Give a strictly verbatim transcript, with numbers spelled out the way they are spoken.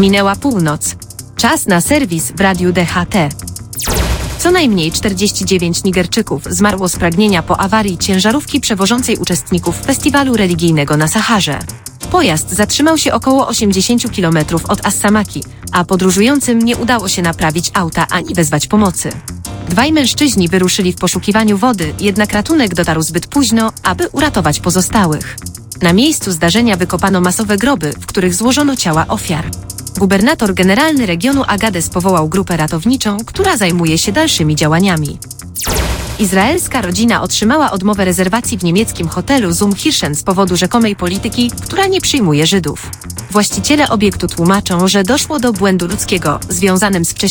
Minęła północ. Czas na serwis w Radiu D H T. Co najmniej czterdzieści dziewięć Nigerczyków zmarło z pragnienia po awarii ciężarówki przewożącej uczestników festiwalu religijnego na Saharze. Pojazd zatrzymał się około osiemdziesiąt kilometrów od Assamaki, a podróżującym nie udało się naprawić auta ani wezwać pomocy. Dwaj mężczyźni wyruszyli w poszukiwaniu wody, jednak ratunek dotarł zbyt późno, aby uratować pozostałych. Na miejscu zdarzenia wykopano masowe groby, w których złożono ciała ofiar. Gubernator generalny regionu Agades powołał grupę ratowniczą, która zajmuje się dalszymi działaniami. Izraelska rodzina otrzymała odmowę rezerwacji w niemieckim hotelu Zum Hirschen z powodu rzekomej polityki, która nie przyjmuje Żydów. Właściciele obiektu tłumaczą, że doszło do błędu ludzkiego, związanym z wcześniejszym